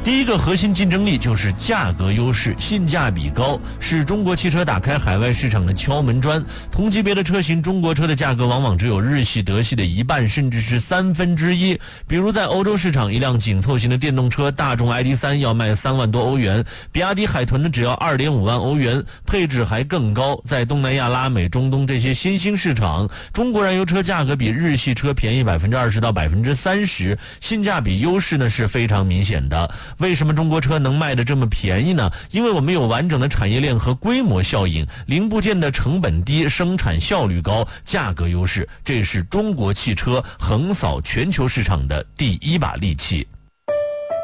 第一个核心竞争力就是价格优势，性价比高，是中国汽车打开海外市场的敲门砖。同级别的车型，中国车的价格往往只有日系、德系的一半，甚至是1/3。比如在欧洲市场，一辆紧凑型的电动车大众 ID.3 要卖3万多欧元，比亚迪海豚呢只要2.5万欧元，配置还更高。在东南亚、拉美、中东这些新兴市场，中国燃油车价格比日系车便宜20%到30%，性价比优势呢是非常明显的。为什么中国车能卖得这么便宜呢？因为我们有完整的产业链和规模效应，零部件的成本低，生产效率高，价格优势，这是中国汽车横扫全球市场的第一把利器。